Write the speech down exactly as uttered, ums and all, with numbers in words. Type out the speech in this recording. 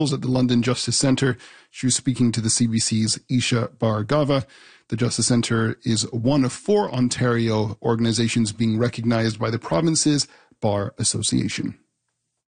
at the London Justice Centre. She was speaking to the C B C's Isha Bhargava. The Justice Centre is one of four Ontario organisations being recognised by the province's Bar Association.